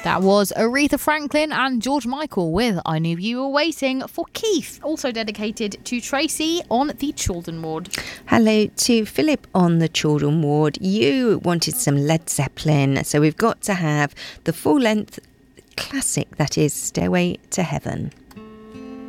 That was Aretha Franklin and George Michael with I Knew You Were Waiting for Keith, also dedicated to Tracy on the children ward. Hello to Philip on the children ward. You wanted some Led Zeppelin, so we've got to have the full-length classic that is Stairway to Heaven.